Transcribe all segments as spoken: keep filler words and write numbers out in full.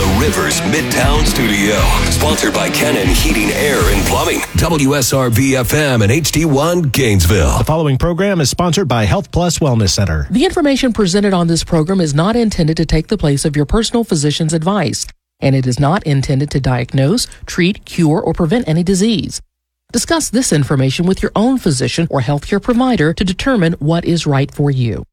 the Rivers Midtown Studio. Sponsored by Cannon Heating, Air, and Plumbing. W S R B F M and H D one Gainesville. The following program is sponsored by Health Plus Wellness Center. The information presented on this program is not intended to take the place of your personal physician's advice, and it is not intended to diagnose, treat, cure, or prevent any disease. Discuss this information with your own physician or healthcare provider to determine what is right for you.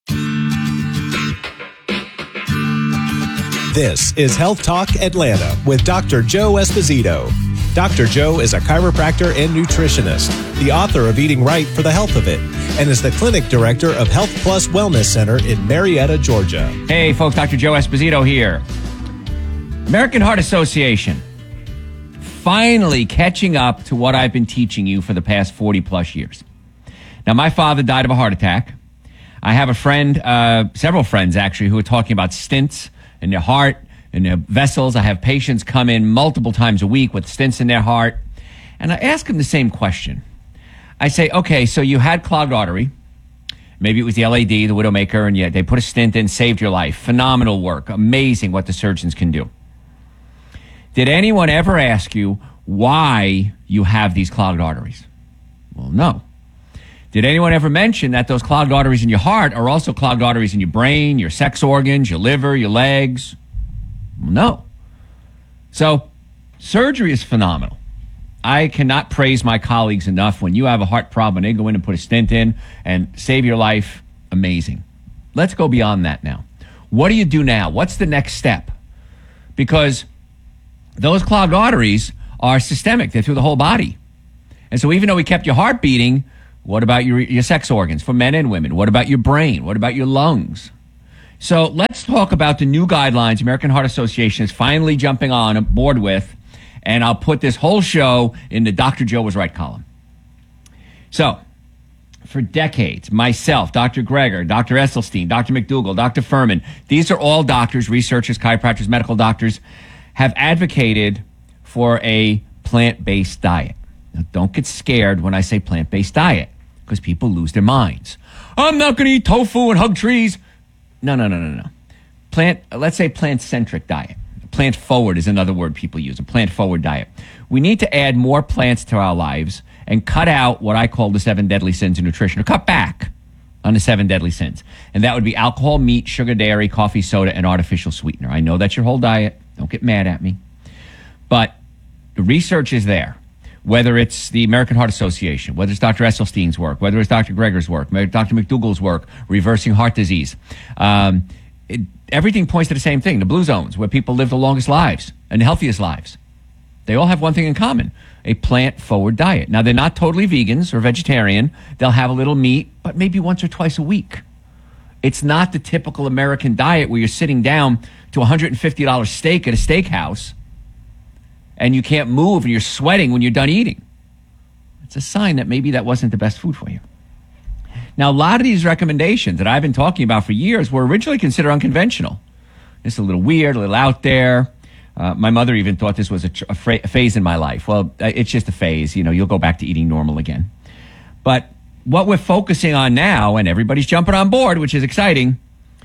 This is Health Talk Atlanta with Doctor Joe Esposito. Doctor Joe is a chiropractor and nutritionist, the author of Eating Right for the Health of It, and is the clinic director of Health Plus Wellness Center in Marietta, Georgia. Hey folks, Doctor Joe Esposito here. American Heart Association, finally catching up to what I've been teaching you for the past forty plus years. Now, my father died of a heart attack. I have a friend, uh, several friends actually, who are talking about stents in their heart, in their vessels. I have patients come in multiple times a week with stents in their heart. And I ask them the same question. I say, okay, so you had clogged artery. Maybe it was the L A D, the Widowmaker, and yeah, they put a stent in, saved your life. Phenomenal work. Amazing what the surgeons can do. Did anyone ever ask you why you have these clogged arteries? Well, no. Did anyone ever mention that those clogged arteries in your heart are also clogged arteries in your brain, your sex organs, your liver, your legs? Well, no. So surgery is phenomenal. I cannot praise my colleagues enough. When you have a heart problem and they go in and put a stent in and save your life, amazing. Let's go beyond that now. What do you do now? What's the next step? Because those clogged arteries are systemic. They're through the whole body. And so even though we kept your heart beating, what about your, your sex organs for men and women? What about your brain? What about your lungs? So let's talk about the new guidelines American Heart Association is finally jumping on board with, and I'll put this whole show in the Doctor Joe Was Right column. So for decades, myself, Doctor Greger, Doctor Esselstyn, Doctor McDougall, Doctor Furman, these are all doctors, researchers, chiropractors, medical doctors, have advocated for a plant-based diet. Now, don't get scared when I say plant-based diet, because people lose their minds. I'm not going to eat tofu and hug trees. No, no, no, no, no. Plant, let's say plant-centric diet. Plant-forward is another word people use, a plant-forward diet. We need to add more plants to our lives and cut out what I call the seven deadly sins of nutrition, or cut back on the seven deadly sins. And that would be alcohol, meat, sugar, dairy, coffee, soda, and artificial sweetener. I know that's your whole diet. Don't get mad at me. But the research is there. Whether it's the American Heart Association, whether it's Doctor Esselstyn's work, whether it's Doctor Greger's work, Doctor McDougall's work, reversing heart disease. Um, it, everything points to the same thing, the blue zones, where people live the longest lives and the healthiest lives. They all have one thing in common, a plant-forward diet. Now, they're not totally vegans or vegetarian. They'll have a little meat, but maybe once or twice a week. It's not the typical American diet where you're sitting down to a one hundred fifty dollars steak at a steakhouse and you can't move and you're sweating when you're done eating. It's a sign that maybe that wasn't the best food for you. Now, a lot of these recommendations that I've been talking about for years were originally considered unconventional. It's a little weird, a little out there. Uh, my mother even thought this was a, tr- a, fra- a phase in my life. Well, it's just a phase. You know, you'll go back to eating normal again. But what we're focusing on now, and everybody's jumping on board, which is exciting,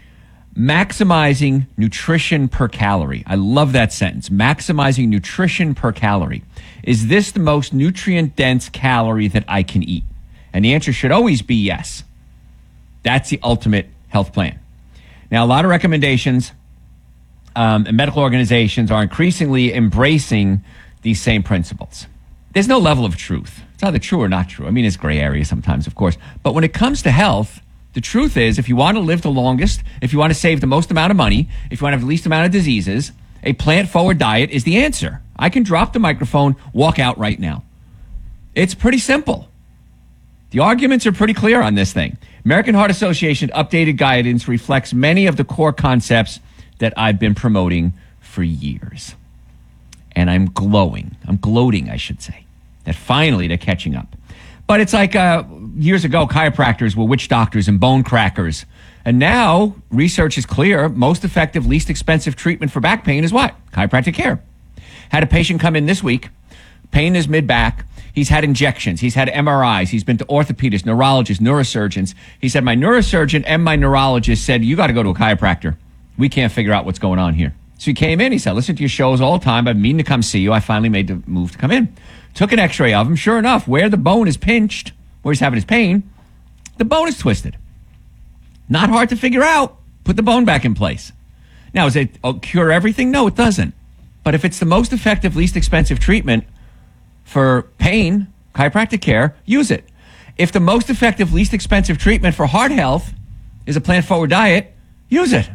maximizing nutrition per calorie. I love that sentence. Maximizing nutrition per calorie. Is this the most nutrient-dense calorie that I can eat? And the answer should always be yes. That's the ultimate health plan. Now, a lot of recommendations um, and medical organizations are increasingly embracing these same principles. There's no level of truth. It's either true or not true. I mean, it's gray area sometimes, of course. But when it comes to health, the truth is, if you want to live the longest, if you want to save the most amount of money, if you want to have the least amount of diseases, a plant-forward diet is the answer. I can drop the microphone, walk out right now. It's pretty simple. The arguments are pretty clear on this thing. American Heart Association updated guidance reflects many of the core concepts that I've been promoting for years. And I'm glowing. I'm gloating, I should say, that finally they're catching up. But it's like uh, years ago, chiropractors were witch doctors and bone crackers. And now research is clear. Most effective, least expensive treatment for back pain is what? Chiropractic care. Had a patient come in this week, pain in his mid-back. He's had injections. He's had M R Is. He's been to orthopedists, neurologists, neurosurgeons. He said, my neurosurgeon and my neurologist said, you got to go to a chiropractor. We can't figure out what's going on here. So he came in. He said, listen to your shows all the time. I've been meaning to come see you. I finally made the move to come in. Took an x-ray of him. Sure enough, where the bone is pinched, where he's having his pain, the bone is twisted. Not hard to figure out. Put the bone back in place. Now, does it cure everything? No, it doesn't. But if it's the most effective, least expensive treatment for pain, chiropractic care, use it. If the most effective, least expensive treatment for heart health is a plant-forward diet, use it.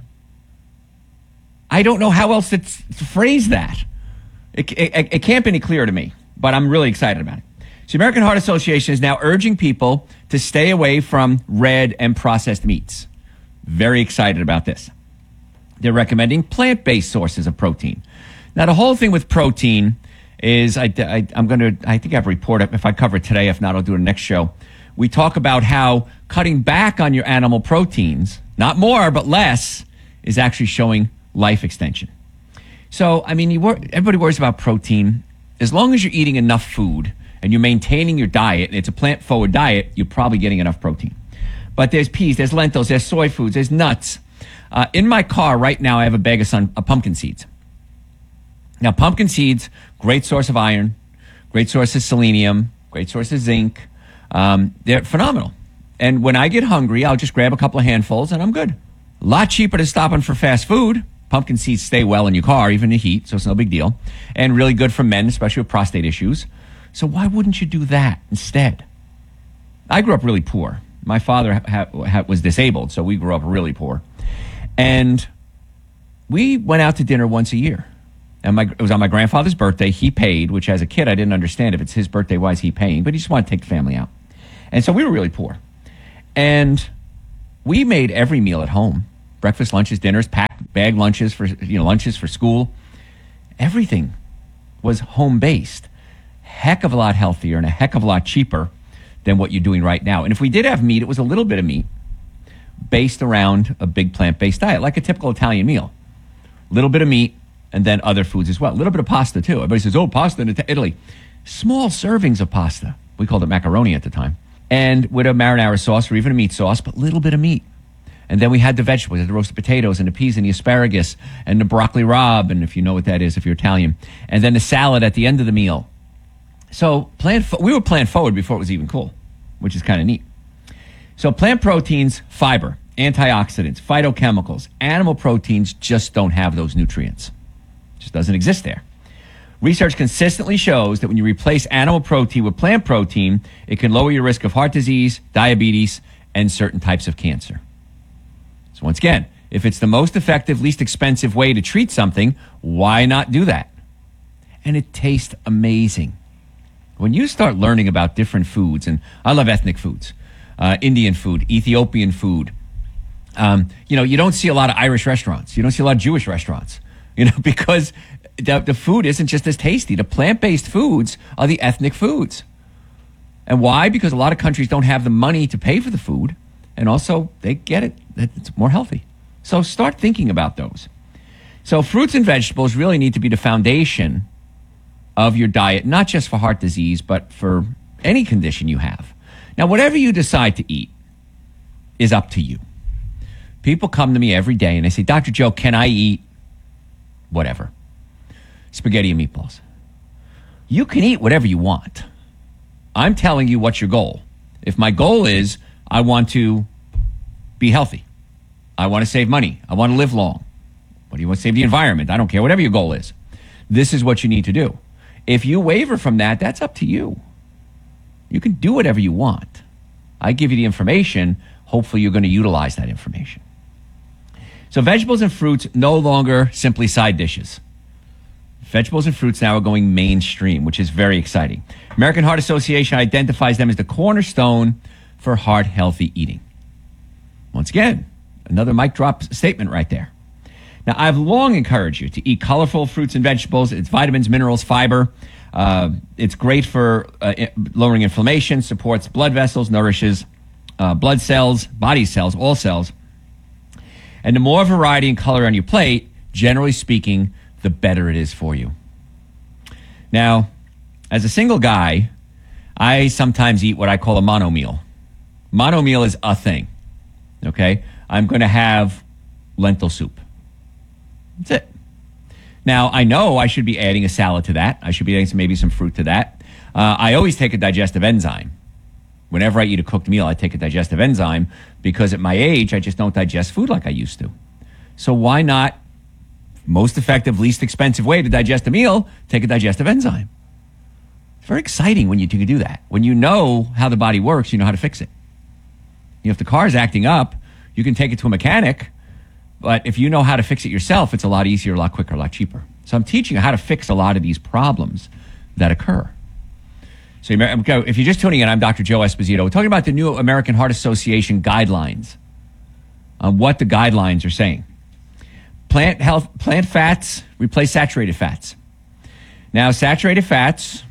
I don't know how else to, to phrase that. It, it, it can't be any clearer to me, but I'm really excited about it. So the American Heart Association is now urging people to stay away from red and processed meats. Very excited about this. They're recommending plant-based sources of protein. Now, the whole thing with protein is, I, I, I'm going to, I think I have a report. If I cover it today, if not, I'll do it next show. We talk about how cutting back on your animal proteins, not more, but less, is actually showing life extension. So, I mean, you wor- everybody worries about protein. As long as you're eating enough food and you're maintaining your diet, and it's a plant-forward diet, you're probably getting enough protein. But there's peas, there's lentils, there's soy foods, there's nuts. Uh, in my car right now, I have a bag of sun, uh, pumpkin seeds. Now, pumpkin seeds, great source of iron, great source of selenium, great source of zinc. Um, they're phenomenal. And when I get hungry, I'll just grab a couple of handfuls and I'm good. A lot cheaper than stopping for fast food. Pumpkin seeds stay well in your car, even in the heat, so it's no big deal. And really good for men, especially with prostate issues. So why wouldn't you do that instead? I grew up really poor. My father ha- ha- was disabled, so we grew up really poor. And we went out to dinner once a year. And my, it was on my grandfather's birthday. He paid, which as a kid, I didn't understand. If it's his birthday, why is he paying? But he just wanted to take the family out. And so we were really poor. And we made every meal at home. Breakfast, lunches, dinners, packed bag lunches for, you know, lunches for school. Everything was home-based. Heck of a lot healthier and a heck of a lot cheaper than what you're doing right now. And if we did have meat, it was a little bit of meat based around a big plant-based diet, like a typical Italian meal. A little bit of meat, and then other foods as well. A little bit of pasta, too. Everybody says, oh, pasta in Italy. Small servings of pasta. We called it macaroni at the time. And with a marinara sauce or even a meat sauce, but a little bit of meat. And then we had the vegetables, the roasted potatoes and the peas and the asparagus and the broccoli rabe, and if you know what that is, if you're Italian. And then the salad at the end of the meal. So plant, we were plant forward before it was even cool, which is kind of neat. So plant proteins, fiber, antioxidants, phytochemicals, animal proteins just don't have those nutrients. Just doesn't exist there. Research consistently shows that when you replace animal protein with plant protein, it can lower your risk of heart disease, diabetes, and certain types of cancer. So once again, if it's the most effective, least expensive way to treat something, why not do that? And it tastes amazing. When you start learning about different foods, and I love ethnic foods, uh, Indian food, Ethiopian food, um, you know, you don't see a lot of Irish restaurants. You don't see a lot of Jewish restaurants. You know, because the, the food isn't just as tasty. The plant-based foods are the ethnic foods. And why? Because a lot of countries don't have the money to pay for the food. And also, they get it. It's more healthy. So start thinking about those. So fruits and vegetables really need to be the foundation of your diet, not just for heart disease, but for any condition you have. Now, whatever you decide to eat is up to you. People come to me every day and they say, Doctor Joe, can I eat whatever? Spaghetti and meatballs. You can eat whatever you want. I'm telling you what's your goal. If my goal is I want to be healthy, I want to save money, I want to live long, what do you want to save the environment? I don't care, whatever your goal is. This is what you need to do. If you waver from that, that's up to you. You can do whatever you want. I give you the information. Hopefully you're going to utilize that information. So vegetables and fruits no longer simply side dishes. Vegetables and fruits now are going mainstream, which is very exciting. American Heart Association identifies them as the cornerstone for heart-healthy eating. Once again, another mic drop statement right there. Now, I've long encouraged you to eat colorful fruits and vegetables. It's vitamins, minerals, fiber. Uh, it's great for uh, lowering inflammation, supports blood vessels, nourishes uh, blood cells, body cells, all cells. And the more variety and color on your plate, generally speaking, the better it is for you. Now, as a single guy, I sometimes eat what I call a mono meal. Mono meal is a thing, okay? I'm going to have lentil soup. That's it. Now, I know I should be adding a salad to that. I should be adding some, maybe some fruit to that. Uh, I always take a digestive enzyme. Whenever I eat a cooked meal, I take a digestive enzyme because at my age, I just don't digest food like I used to. So why not, most effective, least expensive way to digest a meal, take a digestive enzyme? It's very exciting when you can do that. When you know how the body works, you know how to fix it. You know, if the car is acting up, you can take it to a mechanic. But if you know how to fix it yourself, it's a lot easier, a lot quicker, a lot cheaper. So I'm teaching you how to fix a lot of these problems that occur. So if you're just tuning in, I'm Doctor Joe Esposito. We're talking about the new American Heart Association guidelines on what the guidelines are saying. Plant health, plant fats replace saturated fats. Now, saturated fats,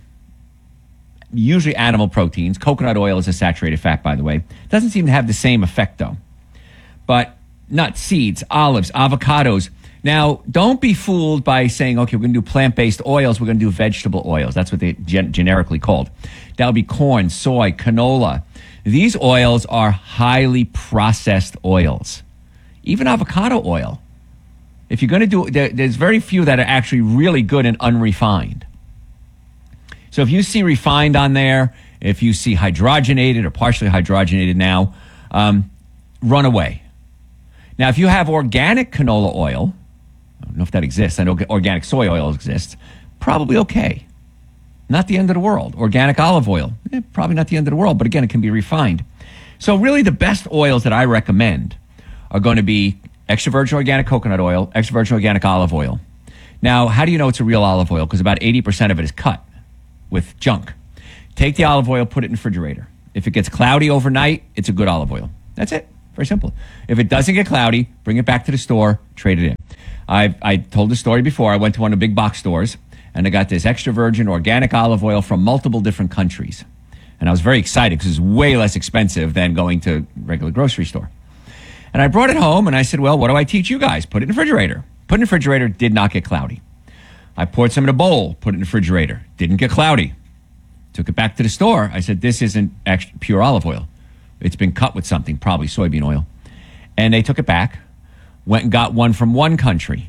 usually animal proteins. Coconut oil is a saturated fat, by the way. Doesn't seem to have the same effect, though. But nuts, seeds, olives, avocados. Now, don't be fooled by saying, okay, we're going to do plant-based oils. We're going to do vegetable oils. That's what they're gen- generically called. That would be corn, soy, canola. These oils are highly processed oils. Even avocado oil. If you're going to do, there, there's very few that are actually really good and unrefined. So if you see refined on there, if you see hydrogenated or partially hydrogenated now, um, run away. Now, if you have organic canola oil, I don't know if that exists. I know organic soy oil exists. Probably okay. Not the end of the world. Organic olive oil, eh, probably not the end of the world, but again, it can be refined. So really the best oils that I recommend are going to be extra virgin organic coconut oil, extra virgin organic olive oil. Now, how do you know it's a real olive oil? Because about eighty percent of it is cut with junk. Take the olive oil, put it in the refrigerator. If it gets cloudy overnight, it's a good olive oil. That's it. Very simple. If it doesn't get cloudy, bring it back to the store, trade it in. I I told the story before. I went to one of the big box stores, and I got this extra virgin organic olive oil from multiple different countries. And I was very excited because it's way less expensive than going to a regular grocery store. And I brought it home, and I said, well, what do I teach you guys? Put it in the refrigerator. Put it in the refrigerator, did not get cloudy. I poured some in a bowl, put it in the refrigerator, didn't get cloudy. Took it back to the store. I said, this isn't extra pure olive oil. It's been cut with something, probably soybean oil. And they took it back, went and got one from one country,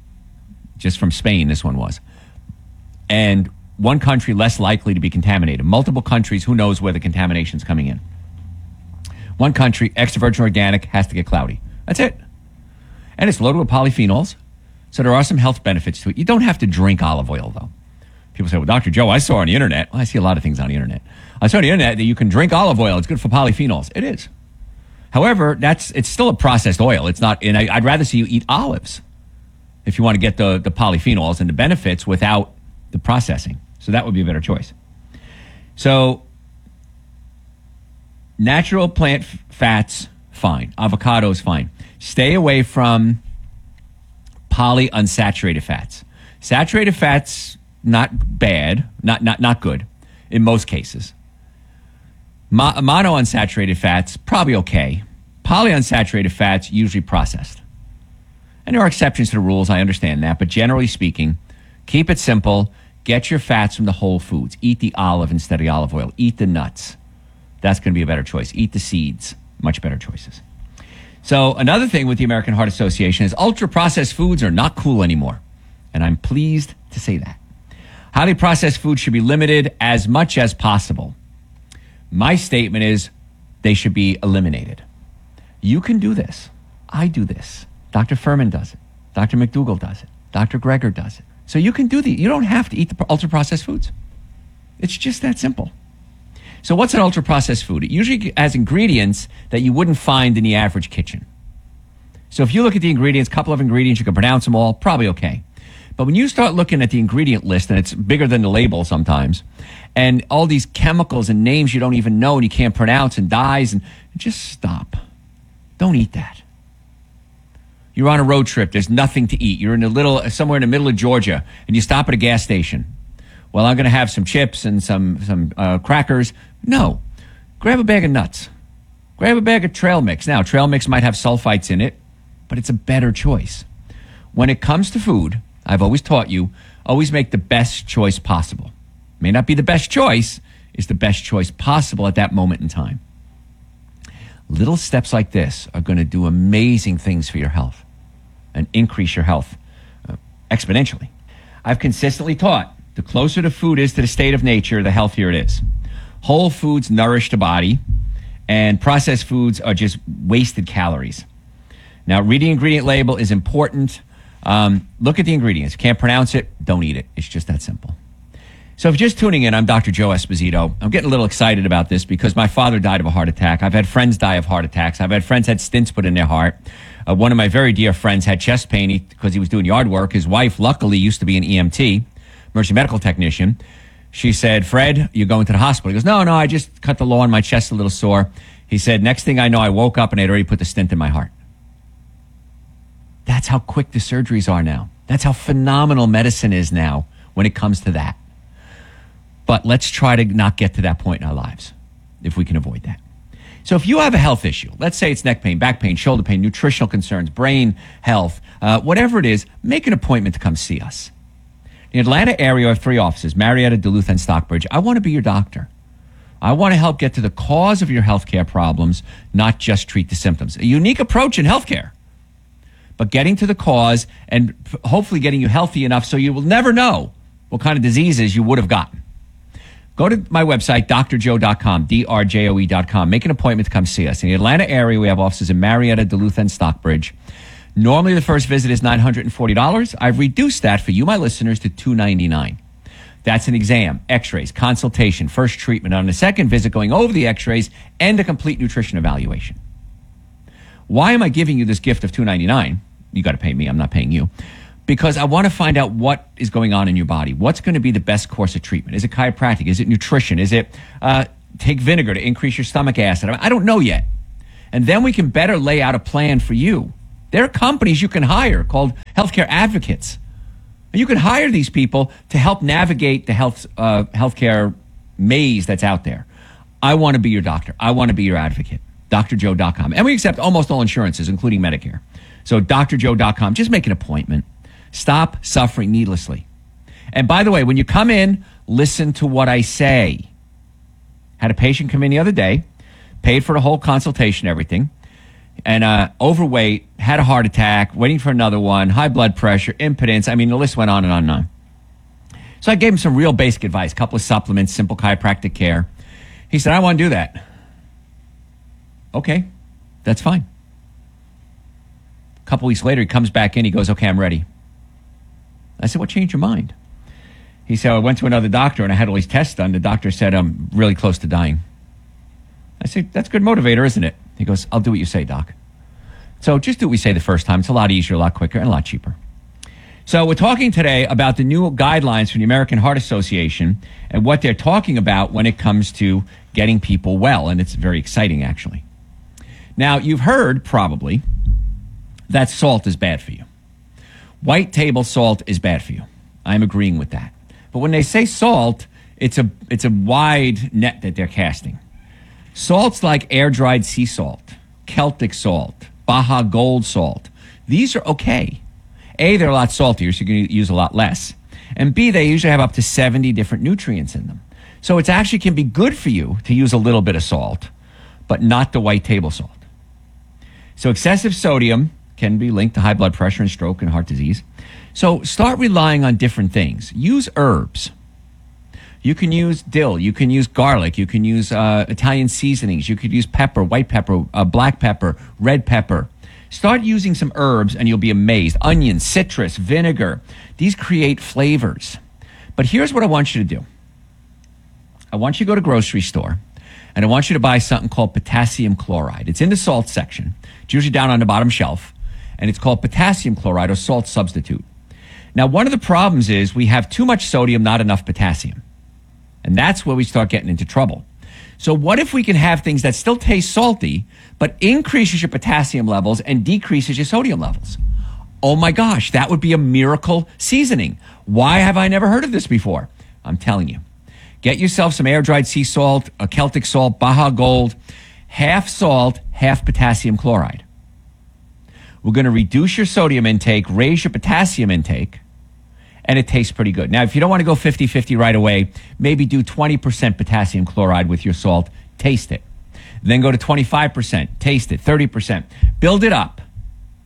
just from Spain, this one was. And one country less likely to be contaminated. Multiple countries, who knows where the contamination's coming in. One country, extra virgin organic, has to get cloudy. That's it. And it's loaded with polyphenols, so there are some health benefits to it. You don't have to drink olive oil, though. People say, well, Doctor Joe, I saw on the internet. Well, I see a lot of things on the internet. I saw on the internet that you can drink olive oil. It's good for polyphenols. It is. However, that's it's still a processed oil. It's not, and I, I'd rather see you eat olives if you want to get the, the polyphenols and the benefits without the processing. So that would be a better choice. So natural plant f- fats, fine. Avocados, fine. Stay away from polyunsaturated fats. Saturated fats, not bad, not not not good in most cases. Mo- monounsaturated fats, probably okay. Polyunsaturated fats, usually processed. And there are exceptions to the rules, I understand that, but generally speaking, keep it simple. Get your fats from the whole foods. Eat the olive instead of the olive oil. Eat the nuts. That's going to be a better choice. Eat the seeds. Much better choices. So another thing with the American Heart Association is ultra-processed foods are not cool anymore. And I'm pleased to say that. Highly processed foods should be limited as much as possible. My statement is they should be eliminated. You can do this. I do this. Doctor Furman does it. Doctor McDougall does it. Doctor Greger does it. So you can do the, you don't have to eat the ultra-processed foods. It's just that simple. So what's an ultra-processed food? It usually has ingredients that you wouldn't find in the average kitchen. So if you look at the ingredients, a couple of ingredients, you can pronounce them all, probably okay. But when you start looking at the ingredient list, and it's bigger than the label sometimes, and all these chemicals and names you don't even know and you can't pronounce and dyes, and just stop. Don't eat that. You're on a road trip. There's nothing to eat. You're in a little, somewhere in the middle of Georgia, and you stop at a gas station. Well, I'm going to have some chips and some some uh, crackers. No. Grab a bag of nuts. Grab a bag of trail mix. Now, trail mix might have sulfites in it, but it's a better choice. When it comes to food, I've always taught you, always make the best choice possible. May not be the best choice, it's the best choice possible at that moment in time. Little steps like this are going to do amazing things for your health and increase your health. Uh, exponentially. I've consistently taught the closer the food is to the state of nature, the healthier it is. Whole foods nourish the body, and processed foods are just wasted calories. Now, read the ingredient label is important. Um, look at the ingredients. Can't pronounce it, don't eat it. It's just that simple. So if you're just tuning in, I'm Doctor Joe Esposito. I'm getting a little excited about this because my father died of a heart attack. I've had friends die of heart attacks. I've had friends had stents put in their heart. Uh, one of my very dear friends had chest pain because he was doing yard work. His wife, luckily, used to be an E M T, emergency medical technician. She said, Fred, you're going to the hospital. He goes, no, no, I just cut the lawn. My chest's a little sore. He said, next thing I know, I woke up and I'd already put the stent in my heart. That's how quick the surgeries are now. That's how phenomenal medicine is now when it comes to that. But let's try to not get to that point in our lives if we can avoid that. So if you have a health issue, let's say it's neck pain, back pain, shoulder pain, nutritional concerns, brain health, uh, whatever it is, make an appointment to come see us. In the Atlanta area, I have three offices, Marietta, Duluth, and Stockbridge. I want to be your doctor. I want to help get to the cause of your healthcare problems, not just treat the symptoms. A unique approach in healthcare, but getting to the cause and hopefully getting you healthy enough so you will never know what kind of diseases you would have gotten. Go to my website, D R joe dot com, D R J O E dot com. Make an appointment to come see us. In the Atlanta area, we have offices in Marietta, Duluth, and Stockbridge. Normally, the first visit is nine hundred forty dollars. I've reduced that for you, my listeners, to two hundred ninety-nine dollars. That's an exam, x-rays, consultation, first treatment. On the second visit, going over the x-rays and a complete nutrition evaluation. Why am I giving you this gift of two hundred ninety-nine dollars? You got to pay me. I'm not paying you. Because I want to find out what is going on in your body. What's going to be the best course of treatment? Is it chiropractic? Is it nutrition? Is it uh, take vinegar to increase your stomach acid? I don't know yet. And then we can better lay out a plan for you. There are companies you can hire called healthcare advocates. And you can hire these people to help navigate the health uh, healthcare maze that's out there. I want to be your doctor. I want to be your advocate. D R joe dot com. And we accept almost all insurances, including Medicare. So D R joe dot com. Just make an appointment. Stop suffering needlessly. And by the way, when you come in, listen to what I say. Had a patient come in the other day, paid for the whole consultation, everything, and uh, overweight, had a heart attack, waiting for another one, high blood pressure, impotence. I mean, the list went on and on and on. So I gave him some real basic advice, a couple of supplements, simple chiropractic care. He said, I want to do that. Okay, that's fine. A couple weeks later, he comes back in. He goes, okay, I'm ready. I said, what changed your mind? He said, I went to another doctor and I had all these tests done. The doctor said, I'm really close to dying. I said, that's a good motivator, isn't it? He goes, I'll do what you say, doc. So just do what we say the first time. It's a lot easier, a lot quicker, and a lot cheaper. So we're talking today about the new guidelines from the American Heart Association and what they're talking about when it comes to getting people well. And it's very exciting, actually. Now, you've heard probably that salt is bad for you. White table salt is bad for you. I'm agreeing with that. But when they say salt, it's a it's a wide net that they're casting. Salts like air-dried sea salt, Celtic salt, Baja Gold salt, these are okay. A, they're a lot saltier, so you're going to use a lot less. And B, they usually have up to seventy different nutrients in them. So it actually can be good for you to use a little bit of salt, but not the white table salt. So excessive sodium can be linked to high blood pressure and stroke and heart disease. So start relying on different things. Use herbs. You can use dill. You can use garlic. You can use uh, Italian seasonings. You could use pepper, white pepper, uh, black pepper, red pepper. Start using some herbs and you'll be amazed. Onions, citrus, vinegar. These create flavors. But here's what I want you to do. I want you to go to a grocery store and I want you to buy something called potassium chloride. It's in the salt section. It's usually down on the bottom shelf. And it's called potassium chloride or salt substitute. Now, one of the problems is we have too much sodium, not enough potassium. And that's where we start getting into trouble. So what if we can have things that still taste salty, but increases your potassium levels and decreases your sodium levels? Oh my gosh, that would be a miracle seasoning. Why have I never heard of this before? I'm telling you. Get yourself some air-dried sea salt, a Celtic salt, Baja Gold, half salt, half potassium chloride. We're going to reduce your sodium intake, raise your potassium intake, and it tastes pretty good. Now, if you don't want to go fifty-fifty right away, maybe do twenty percent potassium chloride with your salt. Taste it. Then go to twenty-five percent. Taste it. thirty percent. Build it up.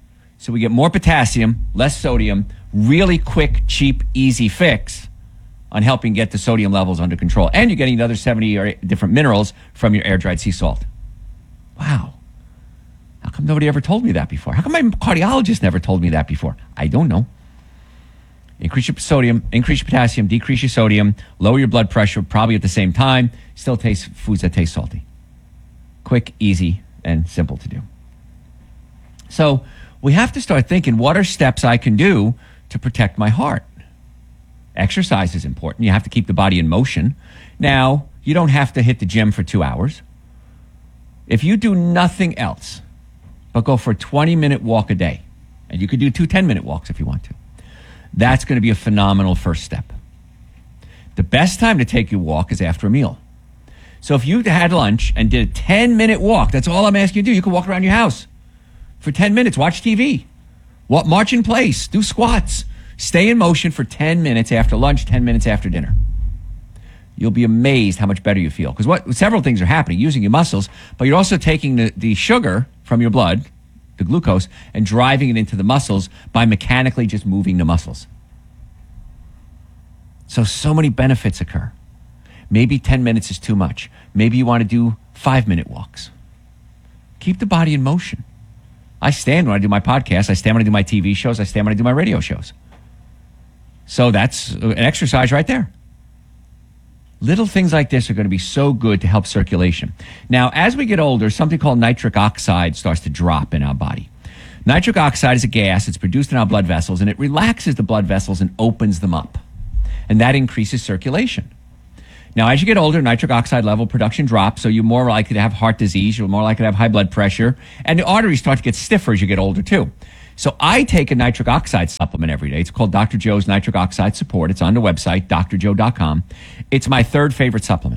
So we get more potassium, less sodium, really quick, cheap, easy fix on helping get the sodium levels under control. And you're getting another seventy or different minerals from your air-dried sea salt. Wow. How come nobody ever told me that before? How come my cardiologist never told me that before? I don't know. Increase your sodium, increase your potassium, decrease your sodium, lower your blood pressure, probably at the same time. Still taste foods that taste salty. Quick, easy, and simple to do. So we have to start thinking, what are steps I can do to protect my heart? Exercise is important. You have to keep the body in motion. Now, you don't have to hit the gym for two hours. If you do nothing else but go for a twenty-minute walk a day, and you could do two ten-minute walks if you want to, that's going to be a phenomenal first step. The best time to take your walk is after a meal. So if you had lunch and did a ten-minute walk, that's all I'm asking you to do. You can walk around your house for ten minutes, watch T V, walk, march in place, do squats, stay in motion for ten minutes after lunch, ten minutes after dinner. You'll be amazed how much better you feel. Because what several things are happening, using your muscles, but you're also taking the, the sugar from your blood, the glucose, and driving it into the muscles by mechanically just moving the muscles. So, so many benefits occur. Maybe ten minutes is too much. Maybe you want to do five-minute walks. Keep the body in motion. I stand when I do my podcast. I stand when I do my T V shows. I stand when I do my radio shows. So that's an exercise right there. Little things like this are going to be so good to help circulation. Now, as we get older, something called nitric oxide starts to drop in our body. Nitric oxide is a gas. It's produced in our blood vessels, and it relaxes the blood vessels and opens them up. And that increases circulation. Now, as you get older, nitric oxide level production drops, so you're more likely to have heart disease, you're more likely to have high blood pressure, and the arteries start to get stiffer as you get older, too. So I take a nitric oxide supplement every day. It's called Doctor Joe's Nitric Oxide Support. It's on the website, D R joe dot com. It's my third favorite supplement.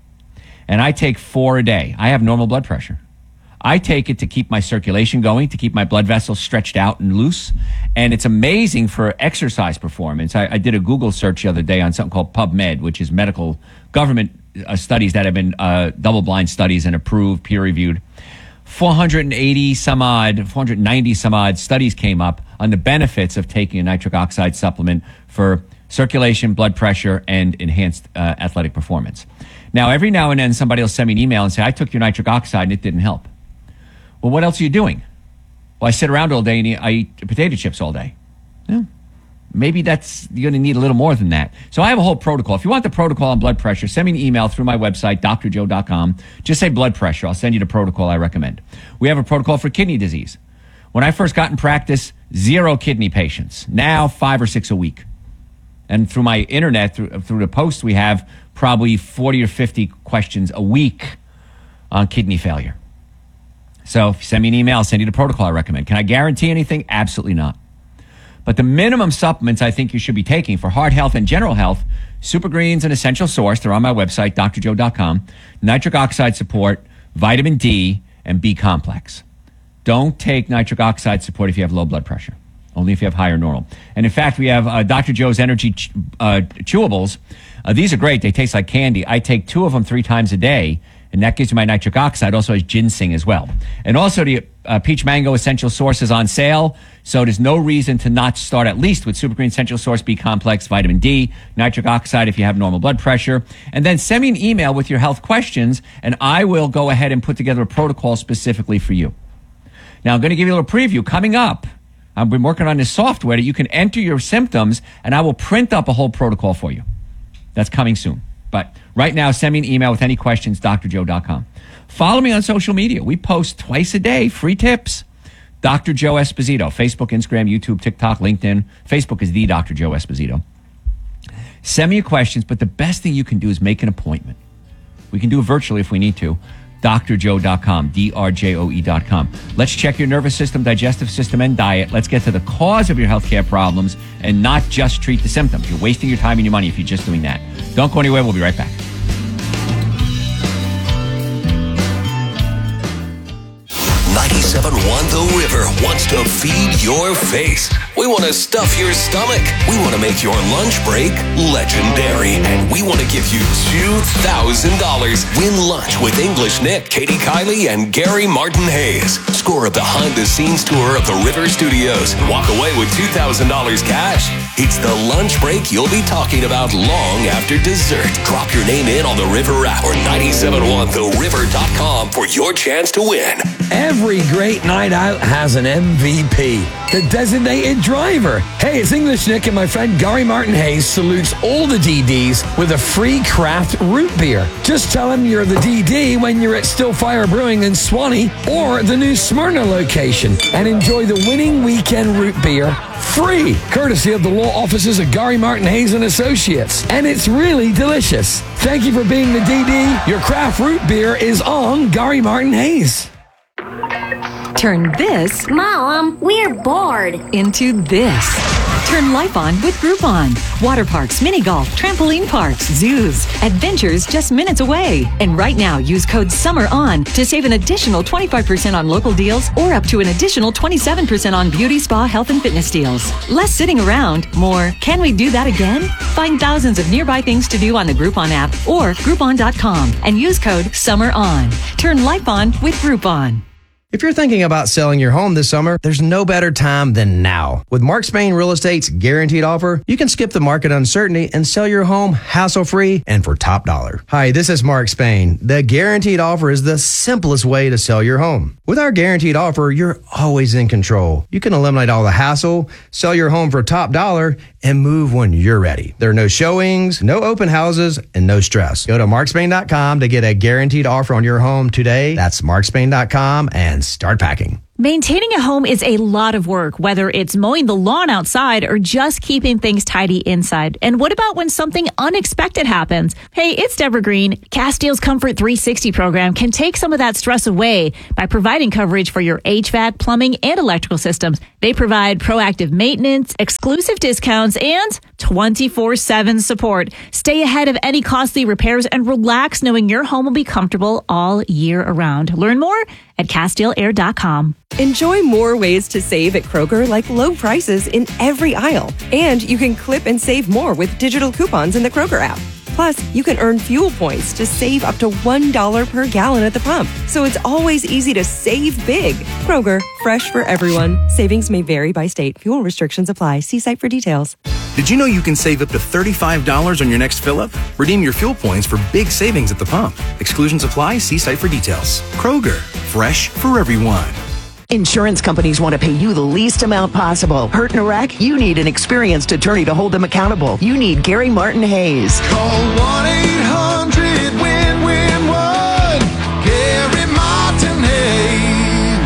And I take four a day. I have normal blood pressure. I take it to keep my circulation going, to keep my blood vessels stretched out and loose. And it's amazing for exercise performance. I, I did a Google search the other day on something called PubMed, which is medical government uh, studies that have been uh, double-blind studies and approved, peer-reviewed. four hundred eighty some odd, four hundred ninety some odd studies came up on the benefits of taking a nitric oxide supplement for circulation, blood pressure, and enhanced uh, athletic performance. Now, every now and then somebody will send me an email and say, I took your nitric oxide and it didn't help. Well, what else are you doing? Well, I sit around all day and eat, I eat potato chips all day. Yeah. Maybe that's, you're going to need a little more than that. So I have a whole protocol. If you want the protocol on blood pressure, send me an email through my website, D R joe dot com. Just say blood pressure. I'll send you the protocol I recommend. We have a protocol for kidney disease. When I first got in practice, zero kidney patients. Now, five or six a week. And through my internet, through, through the post, we have probably forty or fifty questions a week on kidney failure. So if you send me an email, I'll send you the protocol I recommend. Can I guarantee anything? Absolutely not. But the minimum supplements I think you should be taking for heart health and general health, Super Green's an essential source. They're on my website, D R joe dot com. Nitric oxide support, vitamin D, and B complex. Don't take nitric oxide support if you have low blood pressure. Only if you have high or normal. And in fact, we have uh, Doctor Joe's Energy ch- uh, chewables. Uh, these are great. They taste like candy. I take two of them three times a day, and that gives you my nitric oxide. Also has ginseng as well. And also the uh, Peach Mango Essential Source is on sale, so there's no reason to not start at least with Super Green Essential Source, B Complex, vitamin D, nitric oxide if you have normal blood pressure. And then send me an email with your health questions, and I will go ahead and put together a protocol specifically for you. Now, I'm going to give you a little preview. Coming up, I've been working on this software that you can enter your symptoms, and I will print up a whole protocol for you. That's coming soon. But right now, send me an email with any questions, D R joe dot com. Follow me on social media. We post twice a day, free tips. Doctor Joe Esposito, Facebook, Instagram, YouTube, TikTok, LinkedIn. Facebook is the Doctor Joe Esposito. Send me your questions, but the best thing you can do is make an appointment. We can do it virtually if we need to. D R joe dot com, D R J O E dot com. Let's check your nervous system, digestive system, and diet. Let's get to the cause of your healthcare problems and not just treat the symptoms. You're wasting your time and your money if you're just doing that. Don't go anywhere. We'll be right back. ninety-six ninety-seven point one The River wants to feed your face. We want to stuff your stomach. We want to make your lunch break legendary. And we want to give you two thousand dollars. Win lunch with English Nick, Katie Kiley, and Gary Martin Hayes. Score a behind-the-scenes tour of the River Studios and walk away with two thousand dollars cash. It's the lunch break you'll be talking about long after dessert. Drop your name in on the River app or ninety-seven point one the river dot com for your chance to win. Every great night out has an M V P, the designated driver. Hey, it's English Nick, and my friend Gary Martin Hayes salutes all the D Ds with a free craft root beer. Just tell him you're the D D when you're at Stillfire Brewing in Swanee or the new Smyrna location, and enjoy the winning weekend root beer free, courtesy of the law offices of Gary Martin Hayes and Associates. And it's really delicious. Thank you for being the D D. Your craft root beer is on Gary Martin Hayes. Turn this, Mom, we're bored, into this. Turn life on with Groupon. Water parks, mini golf, trampoline parks, zoos, adventures just minutes away. And right now, use code SUMMERON to save an additional twenty-five percent on local deals or up to an additional twenty-seven percent on beauty, spa, health, and fitness deals. Less sitting around, more, can we do that again? Find thousands of nearby things to do on the Groupon app or Groupon dot com and use code SUMMERON. Turn life on with Groupon. If you're thinking about selling your home this summer, there's no better time than now. With Mark Spain Real Estate's guaranteed offer, you can skip the market uncertainty and sell your home hassle-free and for top dollar. Hi, this is Mark Spain. The guaranteed offer is the simplest way to sell your home. With our guaranteed offer, you're always in control. You can eliminate all the hassle, sell your home for top dollar, and move when you're ready. There are no showings, no open houses, and no stress. Go to mark spain dot com to get a guaranteed offer on your home today. That's mark spain dot com and start packing. Maintaining a home is a lot of work, whether it's mowing the lawn outside or just keeping things tidy inside. And what about when something unexpected happens? Hey, it's Deborah Green. Castiel's Comfort three sixty program can take some of that stress away by providing coverage for your H V A C, plumbing, and electrical systems. They provide proactive maintenance, exclusive discounts, and twenty-four seven support. Stay ahead of any costly repairs and relax knowing your home will be comfortable all year around. Learn more at Castiel Air dot com. Enjoy more ways to save at Kroger, like low prices in every aisle. And you can clip and save more with digital coupons in the Kroger app. Plus, you can earn fuel points to save up to one dollar per gallon at the pump. So it's always easy to save big. Kroger, fresh for everyone. Savings may vary by state. Fuel restrictions apply. See site for details. Did you know you can save up to thirty-five dollars on your next fill-up? Redeem your fuel points for big savings at the pump. Exclusions apply. See site for details. Kroger, fresh for everyone. Insurance companies want to pay you the least amount possible. Hurt in a wreck? You need an experienced attorney to hold them accountable. You need Gary Martin Hayes. Call one eight hundred win win one. Gary Martin Hayes.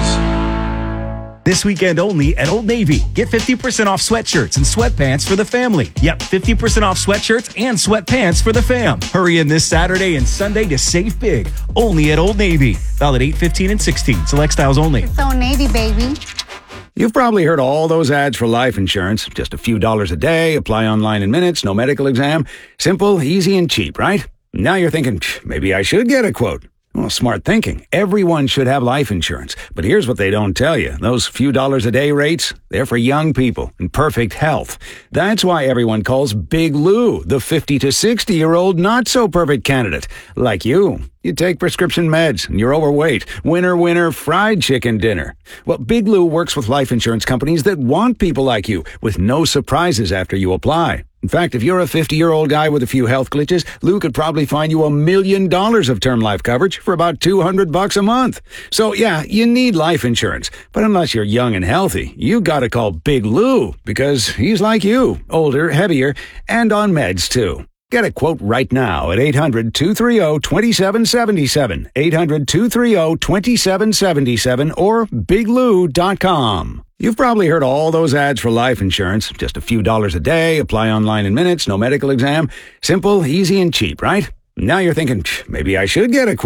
This weekend only at Old Navy. Get fifty percent off sweatshirts and sweatpants for the family. Yep, fifty percent off sweatshirts and sweatpants for the fam. Hurry in this Saturday and Sunday to save big. Only at Old Navy. Valid eight, fifteen, and sixteen. Select styles only. It's Old Navy, baby. You've probably heard all those ads for life insurance. Just a few dollars a day, apply online in minutes, no medical exam. Simple, easy, and cheap, right? Now you're thinking, maybe I should get a quote. Well, smart thinking. Everyone should have life insurance. But here's what they don't tell you. Those few dollars a day rates, they're for young people in perfect health. That's why everyone calls Big Lou the fifty to sixty-year-old not-so-perfect candidate. Like you. You take prescription meds and you're overweight. Winner, winner, fried chicken dinner. Well, Big Lou works with life insurance companies that want people like you with no surprises after you apply. In fact, if you're a fifty-year-old guy with a few health glitches, Lou could probably find you a million dollars of term life coverage for about two hundred bucks a month. So yeah, you need life insurance. But unless you're young and healthy, you gotta call Big Lou because he's like you, older, heavier, and on meds too. Get a quote right now at eight hundred, two three zero, two seven seven seven, eight hundred, two three zero, two seven seven seven, or big lou dot com. You've probably heard all those ads for life insurance. Just a few dollars a day, apply online in minutes, no medical exam. Simple, easy, and cheap, right? Now you're thinking, maybe I should get a quote.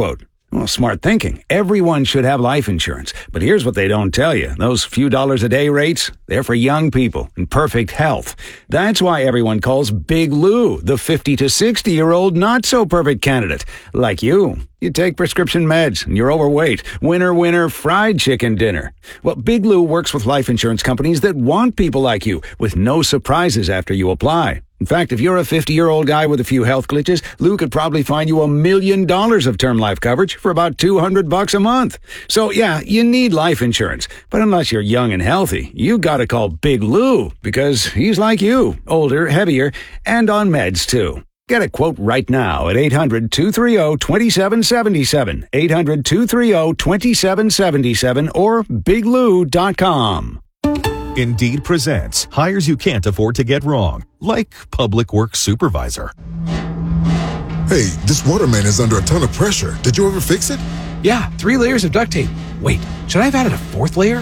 Well, smart thinking. Everyone should have life insurance. But here's what they don't tell you. Those few dollars a day rates, they're for young people in perfect health. That's why everyone calls Big Lou the fifty to sixty-year-old not-so-perfect candidate. Like you. You take prescription meds and you're overweight. Winner, winner, fried chicken dinner. Well, Big Lou works with life insurance companies that want people like you with no surprises after you apply. In fact, if you're a fifty-year-old guy with a few health glitches, Lou could probably find you a million dollars of term life coverage for about two hundred bucks a month. So yeah, you need life insurance. But unless you're young and healthy, you gotta call Big Lou because he's like you, older, heavier, and on meds too. Get a quote right now at eight hundred, two three zero, two seven seven seven, eight hundred, two three zero, two seven seven seven, or big lou dot com. Indeed presents hires you can't afford to get wrong, like public works supervisor. Hey, this water main is under a ton of pressure. Did you ever fix it? Yeah, three layers of duct tape. Wait, should I have added a fourth layer?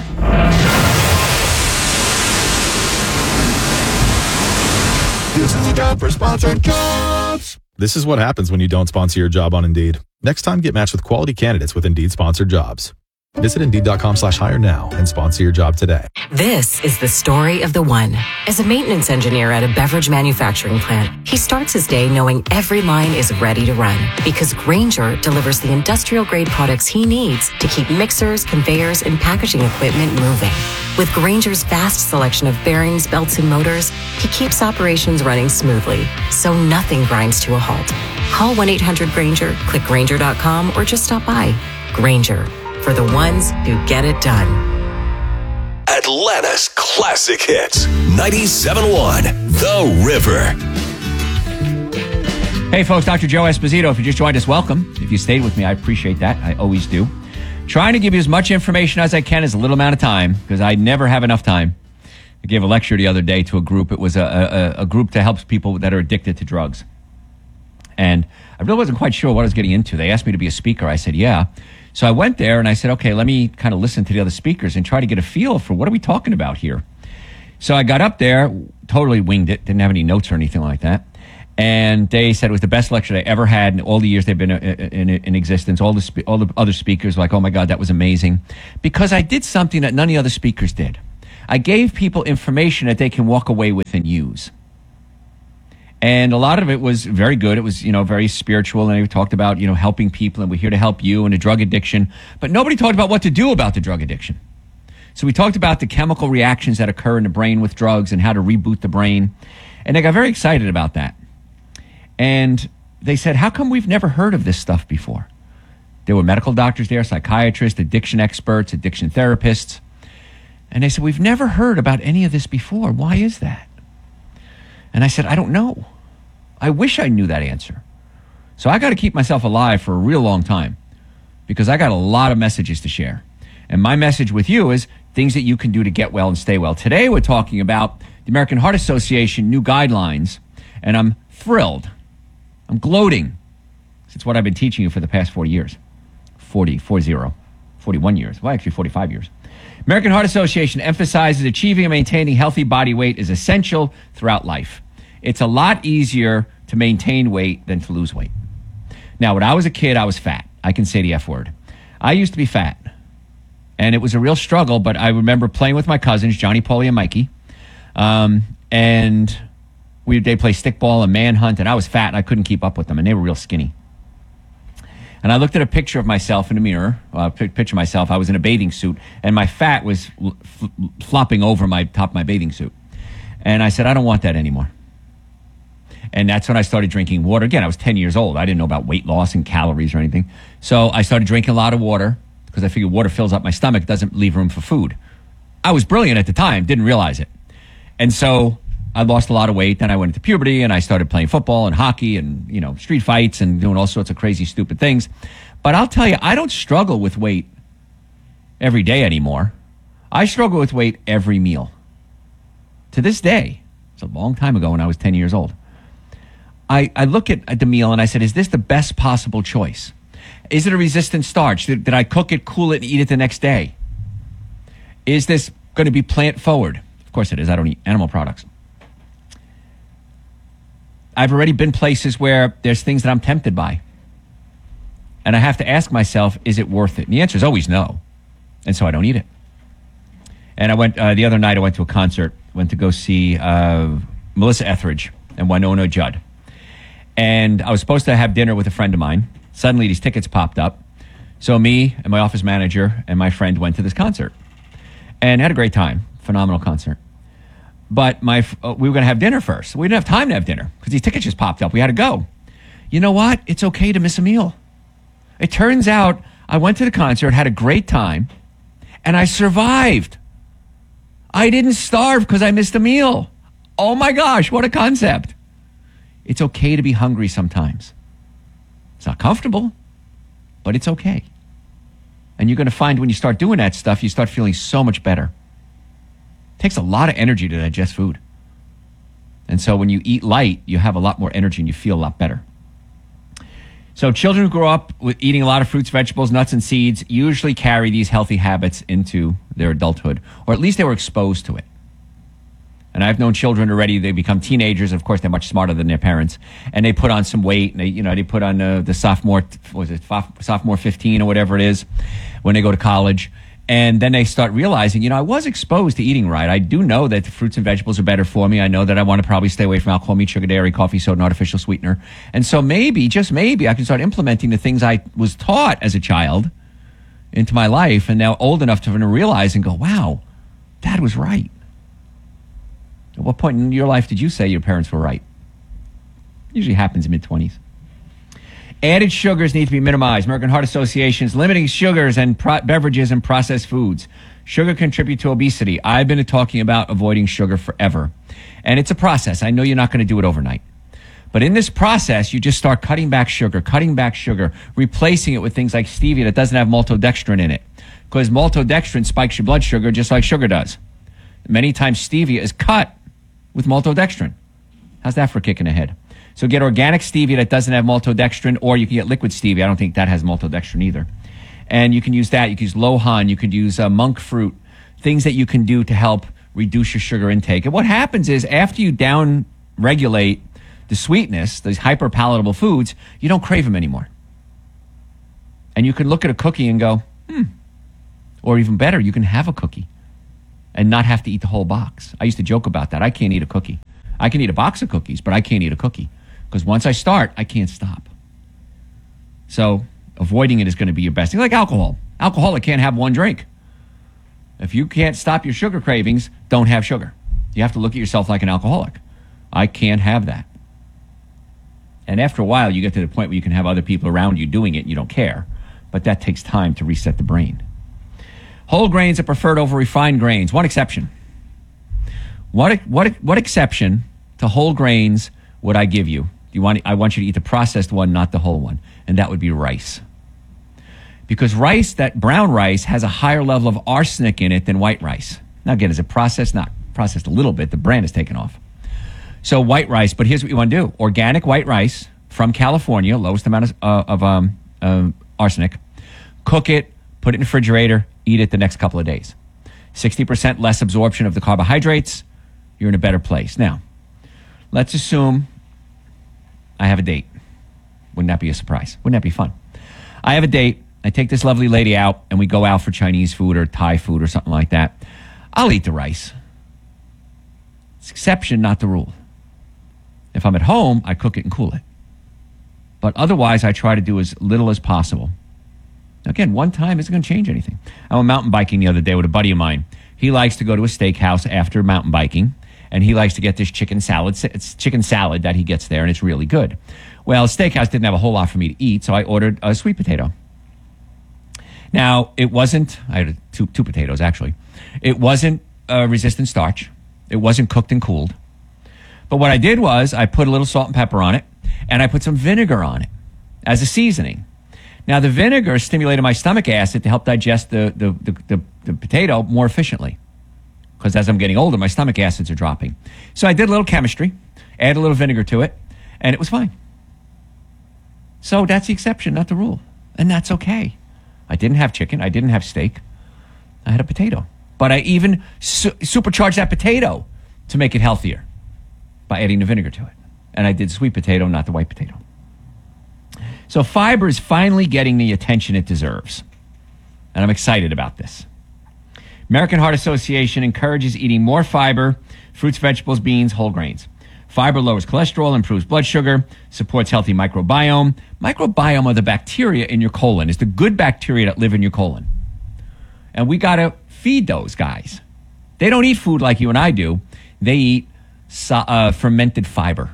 This is a job for sponsored jobs. This is what happens when you don't sponsor your job on Indeed. Next time, get matched with quality candidates with Indeed sponsored jobs. Visit Indeed.com slash hire now and sponsor your job today. This is the story of the one. As a maintenance engineer at a beverage manufacturing plant, he starts his day knowing every line is ready to run because Grainger delivers the industrial-grade products he needs to keep mixers, conveyors, and packaging equipment moving. With Grainger's vast selection of bearings, belts, and motors, he keeps operations running smoothly, so nothing grinds to a halt. Call one eight hundred Grainger, click Grainger dot com, or just stop by. Grainger, for the ones who get it done. Atlanta's classic hits. ninety-seven point one The River. Hey, folks, Doctor Joe Esposito. If you just joined us, welcome. If you stayed with me, I appreciate that. I always do. Trying to give you as much information as I can as a little amount of time, because I never have enough time. I gave a lecture the other day to a group. It was a, a, a group that helps people that are addicted to drugs. And I really wasn't quite sure what I was getting into. They asked me to be a speaker. I said, yeah. So I went there and I said, okay, let me kind of listen to the other speakers and try to get a feel for what are we talking about here. So I got up there, totally winged it, didn't have any notes or anything like that. And they said it was the best lecture they ever had in all the years they've been in, in, in existence. All the spe- all the other speakers were like, oh my God, that was amazing. Because I did something that none of the other speakers did. I gave people information that they can walk away with and use. And a lot of it was very good. It was, you know, very spiritual. And we talked about, you know, helping people and we're here to help you and a drug addiction. But nobody talked about what to do about the drug addiction. So we talked about the chemical reactions that occur in the brain with drugs and how to reboot the brain. And they got very excited about that. And they said, how come we've never heard of this stuff before? There were medical doctors there, psychiatrists, addiction experts, addiction therapists. And they said, we've never heard about any of this before. Why is that? And I said, I don't know. I wish I knew that answer. So I got to keep myself alive for a real long time because I got a lot of messages to share. And my message with you is things that you can do to get well and stay well. Today we're talking about the American Heart Association new guidelines, and I'm thrilled. I'm gloating. It's what I've been teaching you for the past forty years. forty, forty, forty-one years. Well, actually forty-five years. American Heart Association emphasizes achieving and maintaining healthy body weight is essential throughout life. It's a lot easier to maintain weight than to lose weight. Now, when I was a kid, I was fat. I can say the F word. I used to be fat. And it was a real struggle, but I remember playing with my cousins, Johnny, Paulie, and Mikey. Um, and we they play stickball and manhunt, and I was fat, and I couldn't keep up with them, and they were real skinny. And I looked at a picture of myself in the mirror, uh, picture of myself. I was in a bathing suit, and my fat was f- flopping over my top of my bathing suit. And I said, I don't want that anymore. And that's when I started drinking water. Again, I was ten years old. I didn't know about weight loss and calories or anything. So I started drinking a lot of water because I figured water fills up my stomach, doesn't leave room for food. I was brilliant at the time, didn't realize it. And so I lost a lot of weight. Then I went into puberty and I started playing football and hockey and, you know, street fights and doing all sorts of crazy, stupid things. But I'll tell you, I don't struggle with weight every day anymore. I struggle with weight every meal. To this day, it's a long time ago when I was ten years old. I, I look at, at the meal and I said, is this the best possible choice? Is it a resistant starch? Did, did I cook it, cool it, and eat it the next day? Is this going to be plant forward? Of course it is. I don't eat animal products. I've already been places where there's things that I'm tempted by. And I have to ask myself, is it worth it? And the answer is always no. And so I don't eat it. And I went, uh, the other night I went to a concert, went to go see uh, Melissa Etheridge and Winona Judd. And I was supposed to have dinner with a friend of mine. Suddenly these tickets popped up. So me and my office manager and my friend went to this concert and had a great time. Phenomenal concert. But my uh, we were going to have dinner first. We didn't have time to have dinner because these tickets just popped up. We had to go. You know what? It's okay to miss a meal. It turns out I went to the concert, had a great time, and I survived. I didn't starve because I missed a meal. Oh my gosh, what a concept. It's okay to be hungry sometimes. It's not comfortable, but it's okay. And you're going to find when you start doing that stuff, you start feeling so much better. It takes a lot of energy to digest food. And so when you eat light, you have a lot more energy and you feel a lot better. So children who grow up with eating a lot of fruits, vegetables, nuts, and seeds usually carry these healthy habits into their adulthood, or at least they were exposed to it. And I've known children already, they become teenagers. Of course, they're much smarter than their parents. And they put on some weight, and they, you know, they put on uh, the sophomore, was it sophomore fifteen or whatever it is, when they go to college. And then they start realizing, you know, I was exposed to eating right. I do know that the fruits and vegetables are better for me. I know that I want to probably stay away from alcohol, meat, sugar, dairy, coffee, soda, and artificial sweetener. And so maybe, just maybe, I can start implementing the things I was taught as a child into my life, and now old enough to realize and go, wow, Dad was right. At what point in your life did you say your parents were right? Usually happens in mid-twenties. Added sugars need to be minimized. American Heart Association is limiting sugars and pro- beverages and processed foods. Sugar contribute to obesity. I've been talking about avoiding sugar forever. And it's a process. I know you're not going to do it overnight. But in this process, you just start cutting back sugar, cutting back sugar, replacing it with things like stevia that doesn't have maltodextrin in it. Because maltodextrin spikes your blood sugar just like sugar does. Many times stevia is cut with maltodextrin. How's that for a kick in the head? So get organic stevia that doesn't have maltodextrin, or you can get liquid stevia. I don't think that has maltodextrin either. And you can use that. You can use Lohan. You could use uh, monk fruit, things that you can do to help reduce your sugar intake. And what happens is after you down regulate the sweetness, these hyper palatable foods, you don't crave them anymore. And you can look at a cookie and go, hmm. Or even better, you can have a cookie and not have to eat the whole box. I used to joke about that. I can't eat a cookie. I can eat a box of cookies, but I can't eat a cookie. Because once I start, I can't stop. So avoiding it is going to be your best thing. Like alcohol. Alcoholic can't have one drink. If you can't stop your sugar cravings, don't have sugar. You have to look at yourself like an alcoholic. I can't have that. And after a while, you get to the point where you can have other people around you doing it and you don't care. But that takes time to reset the brain. Whole grains are preferred over refined grains. One exception. What what what exception to whole grains would I give you? You want I want you to eat the processed one, not the whole one, and that would be rice. Because rice, that brown rice, has a higher level of arsenic in it than white rice. Now again, is it processed? Not processed a little bit. The brand is taken off. So white rice, but here's what you want to do: organic white rice from California, lowest amount of, uh, of um, uh, arsenic. Cook it, put it in the refrigerator, eat it the next couple of days. sixty percent less absorption of the carbohydrates. You're in a better place. Now, let's assume I have a date. Wouldn't that be a surprise? Wouldn't that be fun? I have a date. I take this lovely lady out, and we go out for Chinese food or Thai food or something like that. I'll eat the rice. It's exception, not the rule. If I'm at home, I cook it and cool it. But otherwise, I try to do as little as possible. Again, one time isn't going to change anything. I went mountain biking the other day with a buddy of mine. He likes to go to a steakhouse after mountain biking, and he likes to get this chicken salad. It's chicken salad that he gets there, and it's really good. Well, a steakhouse didn't have a whole lot for me to eat, so I ordered a sweet potato. Now, it wasn't, I had two, two potatoes, actually. It wasn't uh, resistant starch. It wasn't cooked and cooled. But what I did was I put a little salt and pepper on it, and I put some vinegar on it as a seasoning. Now, the vinegar stimulated my stomach acid to help digest the, the, the, the, the potato more efficiently. Because as I'm getting older, my stomach acids are dropping. So I did a little chemistry, added a little vinegar to it, and it was fine. So that's the exception, not the rule. And that's okay. I didn't have chicken. I didn't have steak. I had a potato. But I even su- supercharged that potato to make it healthier by adding the vinegar to it. And I did sweet potato, not the white potato. So fiber is finally getting the attention it deserves. And I'm excited about this. American Heart Association encourages eating more fiber, fruits, vegetables, beans, whole grains. Fiber lowers cholesterol, improves blood sugar, supports healthy microbiome. Microbiome are the bacteria in your colon. It's the good bacteria that live in your colon. And we got to feed those guys. They don't eat food like you and I do. They eat so, uh, fermented fiber.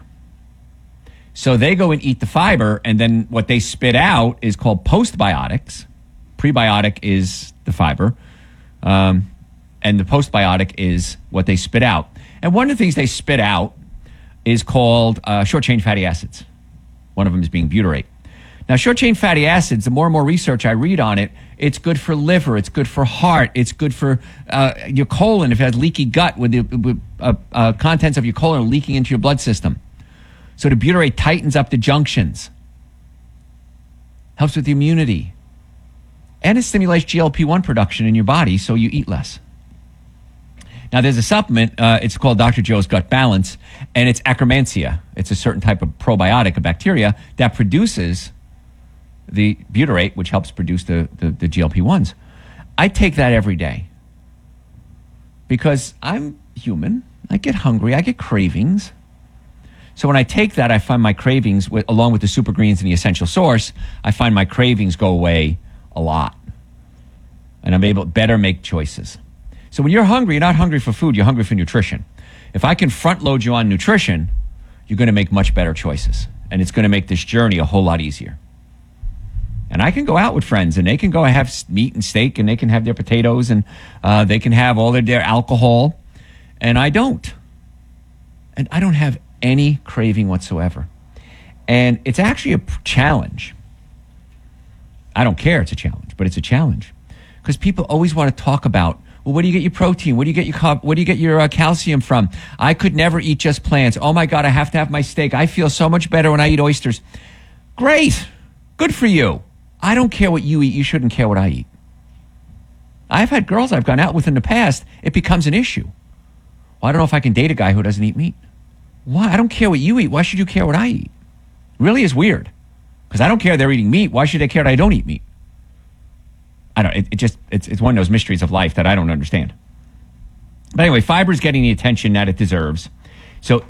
So they go and eat the fiber, and then what they spit out is called postbiotics. Prebiotic is the fiber, um, and the postbiotic is what they spit out. And one of the things they spit out is called uh, short-chain fatty acids. One of them is being butyrate. Now, short-chain fatty acids, the more and more research I read on it, it's good for liver, it's good for heart, it's good for uh, your colon if it has leaky gut with the with, uh, uh, contents of your colon leaking into your blood system. So the butyrate tightens up the junctions, helps with the immunity, and it stimulates G L P one production in your body so you eat less. Now, there's a supplement. Uh, it's called Doctor Joe's Gut Balance, and it's Akkermansia. It's a certain type of probiotic, a bacteria, that produces the butyrate, which helps produce the, the, the G L P ones. I take that every day because I'm human. I get hungry. I get cravings. So when I take that, I find my cravings, with, along with the super greens and the essential source, I find my cravings go away a lot. And I'm able to better make choices. So when you're hungry, you're not hungry for food, you're hungry for nutrition. If I can front load you on nutrition, you're going to make much better choices. And it's going to make this journey a whole lot easier. And I can go out with friends and they can go have meat and steak and they can have their potatoes and uh, they can have all their, their alcohol. And I don't. And I don't have any craving whatsoever. And it's actually a challenge. I don't care, it's a challenge, but it's a challenge. Because people always want to talk about, well, where do you get your protein? Where do you get your carb? Where do you get your uh, calcium from? I could never eat just plants. Oh my God, I have to have my steak. I feel so much better when I eat oysters. Great. Good for you. I don't care what you eat. You shouldn't care what I eat. I've had girls I've gone out with in the past. It becomes an issue. Well, I don't know if I can date a guy who doesn't eat meat. Why? I don't care what you eat. Why should you care what I eat? It really is weird. Because I don't care they're eating meat. Why should they care that I don't eat meat? I don't, it, it just, it's, it's one of those mysteries of life that I don't understand. But anyway, fiber is getting the attention that it deserves. So